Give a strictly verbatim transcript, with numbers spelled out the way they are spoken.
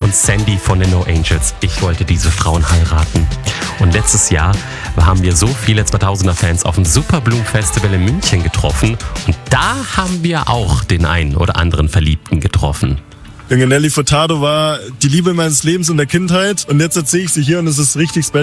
und Sandy von den No Angels. Ich wollte diese Frauen heiraten. Und letztes Jahr haben wir so viele zweitausender-Fans auf dem Superbloom Festival in München getroffen. Und da haben wir auch den einen oder anderen Verliebten getroffen. Junge, Nelly Furtado war die Liebe meines Lebens und der Kindheit. Und jetzt erzähle ich sie hier und es ist richtig special.